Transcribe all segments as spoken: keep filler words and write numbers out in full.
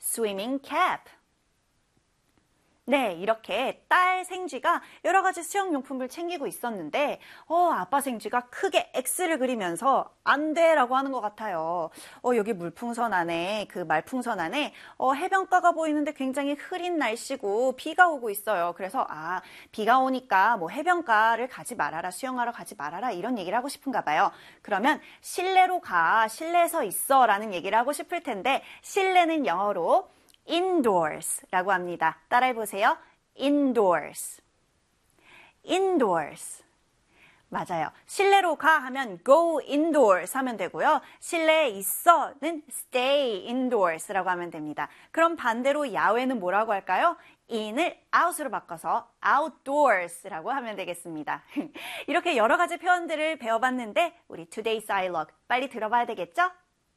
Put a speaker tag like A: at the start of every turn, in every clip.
A: swimming cap. 네, 이렇게 딸 생쥐가 여러 가지 수영용품을 챙기고 있었는데 어, 아빠 생쥐가 크게 X를 그리면서 안 돼! 라고 하는 것 같아요. 어, 여기 물풍선 안에, 그 말풍선 안에 어, 해변가가 보이는데 굉장히 흐린 날씨고 비가 오고 있어요. 그래서 아, 비가 오니까 뭐 해변가를 가지 말아라, 수영하러 가지 말아라 이런 얘기를 하고 싶은가 봐요. 그러면 실내로 가, 실내에서 있어 라는 얘기를 하고 싶을 텐데 실내는 영어로 indoors 라고 합니다. 따라해보세요. indoors. indoors. 맞아요. 실내로 가 하면 go indoors 하면 되고요. 실내에 있어는 stay indoors 라고 하면 됩니다. 그럼 반대로 야외는 뭐라고 할까요? in을 out으로 바꿔서 outdoors 라고 하면 되겠습니다. 이렇게 여러 가지 표현들을 배워봤는데 우리 today's dialogue 빨리 들어봐야 되겠죠?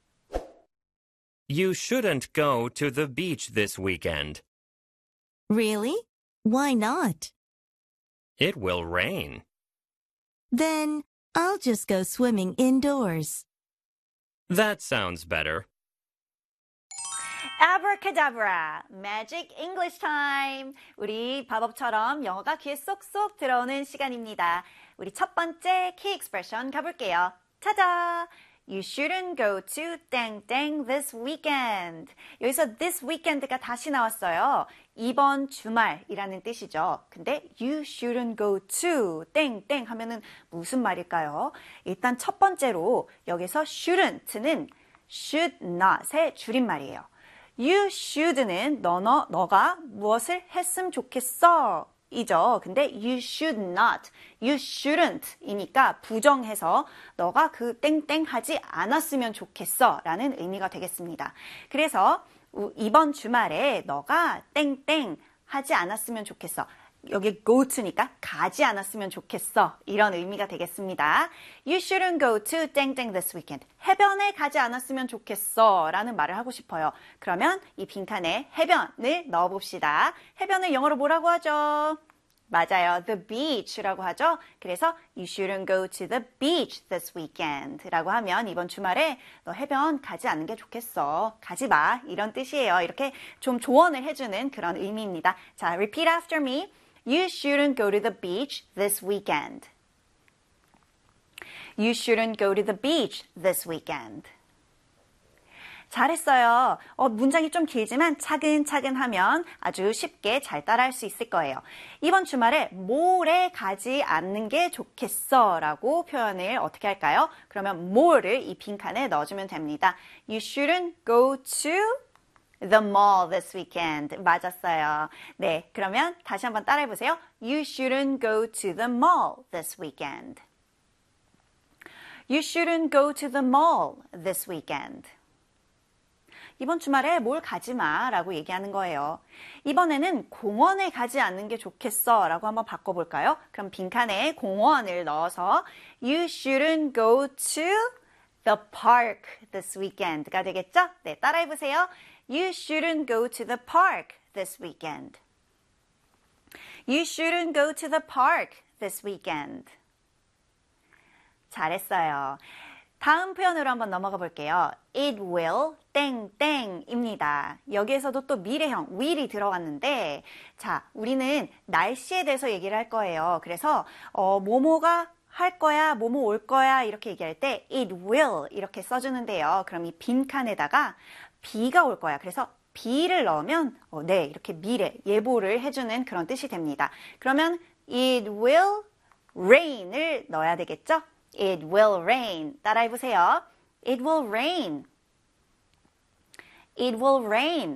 B: You shouldn't go to the beach this weekend.
C: Really? Why not?
B: It will rain.
C: Then I'll just go swimming indoors.
B: That sounds better.
A: Abracadabra, magic English time. 우리 마법처럼 영어가 귀에 쏙쏙 들어오는 시간입니다. 우리 첫 번째 key expression 가볼게요. 차자! You shouldn't go to 땡땡 this weekend. 여기서 this weekend가 다시 나왔어요. 이번 주말이라는 뜻이죠. 근데 you shouldn't go to 땡땡 하면은 무슨 말일까요? 일단 첫 번째로 여기서 shouldn't는 should not의 줄임말이에요. You should는 너, 너, 너가 무엇을 했으면 좋겠어 이죠. 근데 you should not, you shouldn't 이니까 부정해서 너가 그 땡땡 하지 않았으면 좋겠어 라는 의미가 되겠습니다. 그래서 이번 주말에 너가 땡땡 하지 않았으면 좋겠어. 여기 go to니까 가지 않았으면 좋겠어. 이런 의미가 되겠습니다. You shouldn't go to 땡땡 this weekend. 해변에 가지 않았으면 좋겠어 라는 말을 하고 싶어요. 그러면 이 빈칸에 해변을 넣어봅시다. 해변을 영어로 뭐라고 하죠? 맞아요. The beach라고 하죠. 그래서 you shouldn't go to the beach this weekend 라고 하면 이번 주말에 너 해변 가지 않는 게 좋겠어. 가지 마. 이런 뜻이에요. 이렇게 좀 조언을 해주는 그런 의미입니다. 자, repeat after me. You shouldn't go to the beach this weekend. You shouldn't go to the beach this weekend. 잘했어요. 어, 문장이 좀 길지만 차근차근 하면 아주 쉽게 잘 따라할 수 있을 거예요. 이번 주말에 몰에 가지 않는 게 좋겠어 라고 표현을 어떻게 할까요? 그러면 more를 이 빈칸에 넣어주면 됩니다. You shouldn't go to the mall this weekend. 맞았어요. 네, 그러면 다시 한번 따라해보세요. You shouldn't go to the mall this weekend. You shouldn't go to the mall this weekend. 이번 주말에 뭘 가지 마 라고 얘기하는 거예요. 이번에는 공원에 가지 않는 게 좋겠어 라고 한번 바꿔볼까요? 그럼 빈칸에 공원을 넣어서 You shouldn't go to the park this weekend가 되겠죠? 네, 따라해보세요. You shouldn't go to the park this weekend. You shouldn't go to the park this weekend. 잘했어요. 다음 표현으로 한번 넘어가 볼게요. It will 땡땡입니다. 여기에서도 또 미래형 will이 들어갔는데 자, 우리는 날씨에 대해서 얘기를 할 거예요. 그래서 어, 뭐뭐가 할 거야, 뭐뭐 올 거야 이렇게 얘기할 때 it will 이렇게 써주는데요. 그럼 이 빈칸에다가 비가 올 거야. 그래서 비를 넣으면 어, 네, 이렇게 미래, 예보를 해주는 그런 뜻이 됩니다. 그러면 it will rain을 넣어야 되겠죠? It will rain. 따라해보세요. It will rain. It will rain.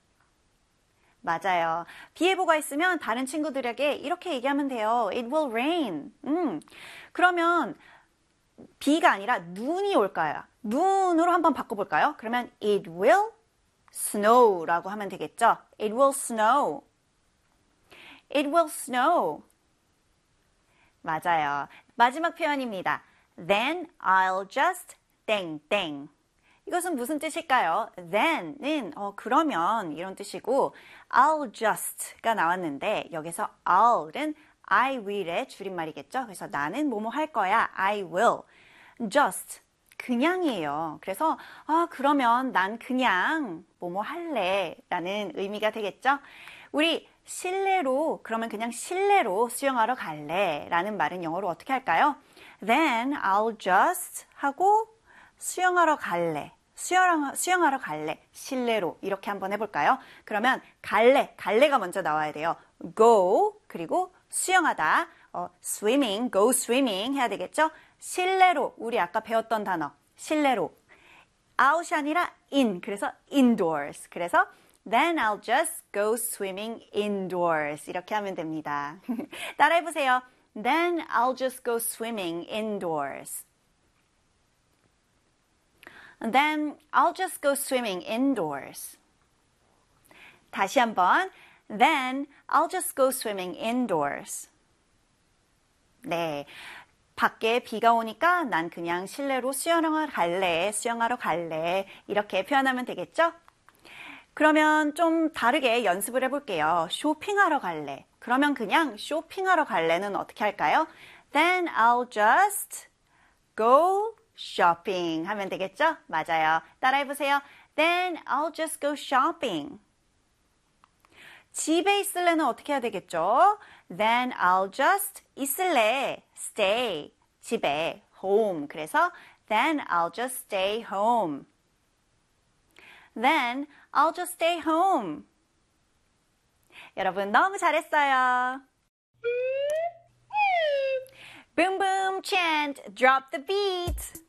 A: 맞아요. 비 예보가 있으면 다른 친구들에게 이렇게 얘기하면 돼요. It will rain. 음, 그러면 비가 아니라 눈이 올 거예요. 눈으로 한번 바꿔볼까요? 그러면 it will snow라고 하면 되겠죠? It will snow. It will snow. 맞아요. 마지막 표현입니다. Then I'll just 땡땡. 이것은 무슨 뜻일까요? then은 어, 그러면 이런 뜻이고 I'll just가 나왔는데 여기서 I'll은 I will의 줄임말이겠죠? 그래서 나는 뭐뭐 할 거야. I will. just. 그냥이에요. 그래서 아, 그러면 난 그냥 뭐뭐 할래 라는 의미가 되겠죠? 우리 실내로 그러면 그냥 실내로 수영하러 갈래 라는 말은 영어로 어떻게 할까요? Then I'll just 하고 수영하러 갈래. 수영, 수영하러 갈래. 실내로. 이렇게 한번 해볼까요? 그러면 갈래. 갈래가 먼저 나와야 돼요. go. 그리고 수영하다. 어, swimming. go swimming 해야 되겠죠? 실내로. 우리 아까 배웠던 단어. 실내로. out이 아니라 in. 그래서 indoors. 그래서 then I'll just go swimming indoors. 이렇게 하면 됩니다. 따라해보세요. Then I'll just go swimming indoors. Then I'll just go swimming indoors. 다시 한번. Then I'll just go swimming indoors. 네. 밖에 비가 오니까 난 그냥 실내로 수영하러 갈래, 수영하러 갈래. 이렇게 표현하면 되겠죠? 그러면 좀 다르게 연습을 해볼게요. 쇼핑하러 갈래. 그러면 그냥 쇼핑하러 갈래는 어떻게 할까요? Then I'll just go shopping 하면 되겠죠? 맞아요. 따라해보세요. Then I'll just go shopping. 집에 있을래는 어떻게 해야 되겠죠? Then I'll just 있을래. stay. 집에. home. 그래서 then I'll just stay home. Then I'll just stay home. 여러분 너무 잘했어요. Boom boom chant. Drop the beat.